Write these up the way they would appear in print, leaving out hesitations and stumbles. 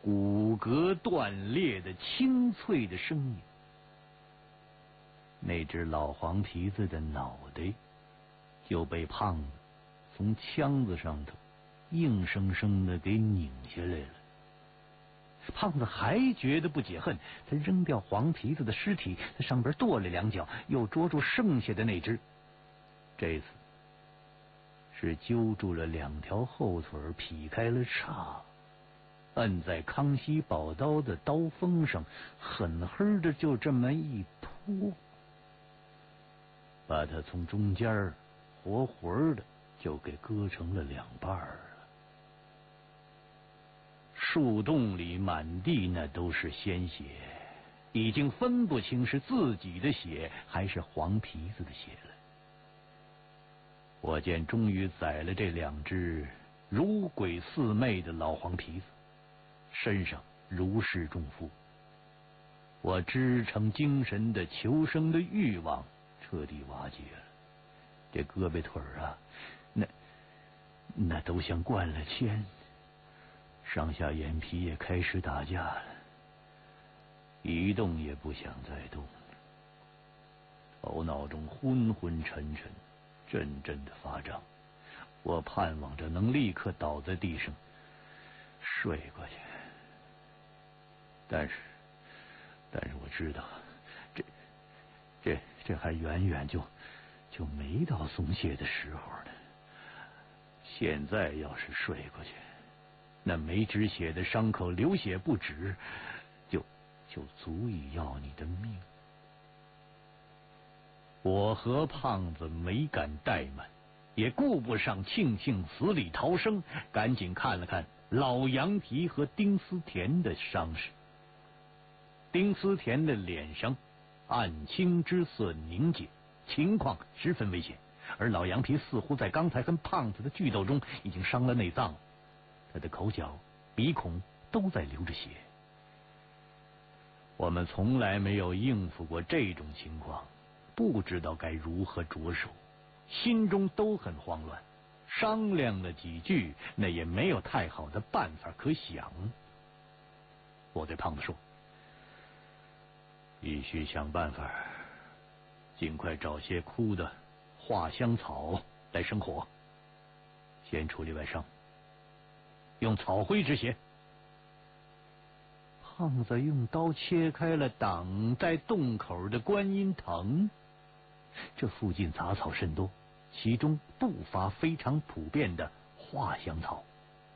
骨骼断裂的清脆的声音。那只老黄皮子的脑袋就被胖子从枪子上头硬生生的给拧下来了。胖子还觉得不解恨，他扔掉黄皮子的尸体，在上边跺了2脚，又捉住剩下的那只，这次是揪住了2条后腿，劈开了叉，摁在康熙宝刀的刀锋上，狠狠的就这么一拖，把他从中间活活的就给割成了2半了。树洞里满地那都是鲜血，已经分不清是自己的血还是黄皮子的血了。我见终于宰了这2只如鬼似魅的老黄皮子，身上如释重负，我支撑精神的求生的欲望彻底瓦解了。这胳膊腿啊，那都像灌了铅，上下眼皮也开始打架了，一动也不想再动了。头脑中昏昏沉沉，阵阵的发胀，我盼望着能立刻倒在地上睡过去，但是我知道这还远远就没到松懈的时候呢。现在要是睡过去，那没止血的伤口流血不止，就足以要你的命。我和胖子没敢怠慢，也顾不上庆幸死里逃生，赶紧看了看老杨皮和丁思甜的伤势。丁思甜的脸上暗青之色凝结，情况十分危险，而老杨皮似乎在刚才跟胖子的剧斗中已经伤了内脏，他的口角、鼻孔都在流着血。我们从来没有应付过这种情况，不知道该如何着手，心中都很慌乱。商量了几句，那也没有太好的办法可想。我对胖子说，必须想办法尽快找些枯的化香草来生火，先处理外伤，用草灰止血。胖子用刀切开了挡在洞口的观音藤，这附近杂草甚多，其中不乏非常普遍的化香草。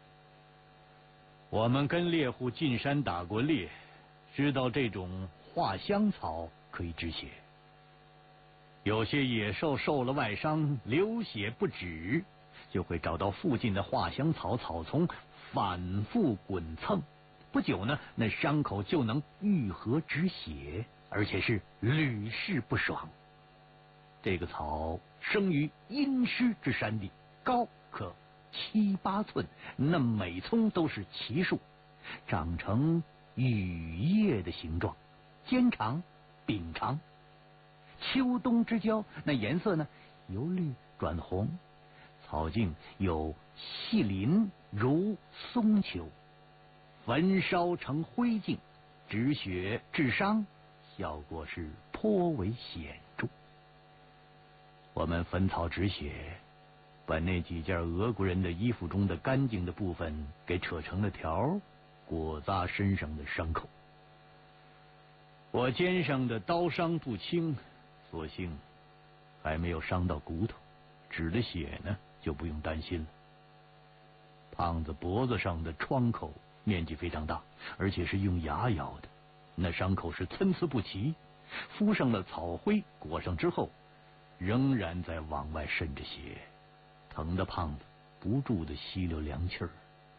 我们跟猎户进山打过猎，知道这种化香草可以止血。有些野兽受了外伤，流血不止，就会找到附近的化香草草丛，反复滚蹭，不久呢，那伤口就能愈合止血，而且是屡试不爽。这个草生于阴湿之山地，高可7、8寸，那每丛都是奇树，长成雨叶的形状，尖长柄长，秋冬之交，那颜色呢由绿转红，草茎有细鳞如松球，焚烧成灰烬，止血治伤，效果是颇为显著。我们焚草止血，把那几件俄国人的衣服中的干净的部分给扯成了条，裹扎身上的伤口。我肩上的刀伤不轻，所幸还没有伤到骨头，止了血呢就不用担心了。胖子脖子上的创口面积非常大，而且是用牙咬的，那伤口是参差不齐，敷上了草灰裹上之后，仍然在往外渗着血，疼得胖子不住的吸溜凉气儿。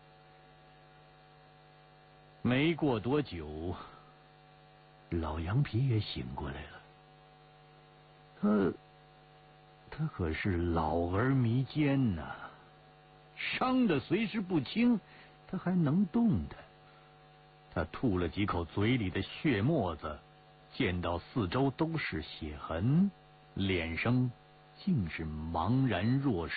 没过多久，老杨皮也醒过来了。他可是老而弥坚呐，伤得虽时不轻，他还能动的。他吐了几口嘴里的血沫子，见到四周都是血痕，脸上竟是茫然若失。